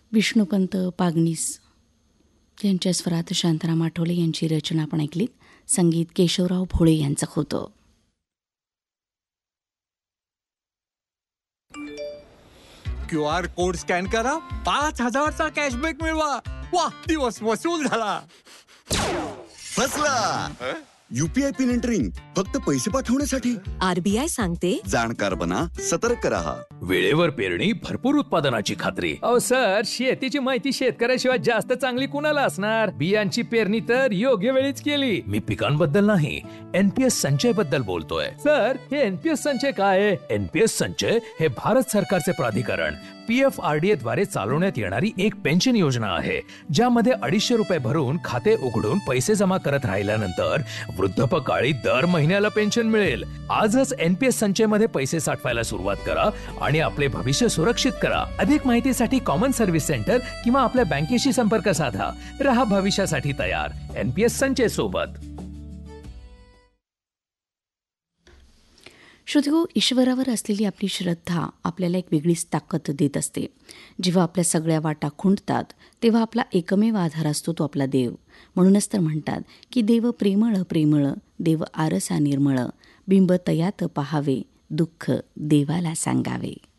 विष्णुपंत पागनीस यांच्या स्वरात शांताराम आठवले यांची रचना आपण ऐकलीत. संगीत केशवराव भोळे यांचं होतं. QR कोड स्कॅन करा, 5,000चा कॅशबॅक मिळवा. वा, दिवस वसूल झाला. फसला. UPI पिन एंटरिंग फक्त पैसे पाठवण्यासाठी. RBI सांगते, जाणकार बना, सतर्क रहा. वेळेवर पेरणी, भरपूर उत्पादनाची खात्री. अहो सर, शेतीची माहिती शेतकऱ्याशिवाय जास्त चांगली कुणाला असणार? बियांची पेरणी तर योग्य वेळीच केली. मी पिकांबद्दल नाही, NPS संचय बद्दल बोलतोय. सर, हे NPS संचय काय आहे? NPS संचय हे भारत सरकारचे प्राधिकरण PFRDA द्वारे चालवण्यात येणारी एक पेन्शन योजना आहे, ज्यामध्ये 250 रुपये भरून खाते उघडून पैसे जमा करत राहिल्यानंतर वृद्धापकाळी दर महिन्याला पेन्शन मिळेल. आजच NPS संचय मध्ये पैसे साठवायला सुरुवात करा आणि आपले भविष्य सुरक्षित करा. अधिक माहितीसाठी कॉमन सर्व्हिस सेंटर किंवा आपल्या बँकेशी संपर्क साधा. रहा भविष्यासाठी तयार, NPS संचय सोबत. श्रोतेहो, ईश्वरावर असलेली आपली श्रद्धा आपल्याला एक वेगळीच ताकद देत असते. जेव्हा आपल्या सगळ्या वाटा खुंटतात तेव्हा आपला एकमेव आधार असतो तो आपला देव. म्हणूनच तर म्हणतात की देव प्रेमळ प्रेमळ, देव आरसा निर्मळ, बिंब तयात पहावे, दुःख देवाला सांगावे.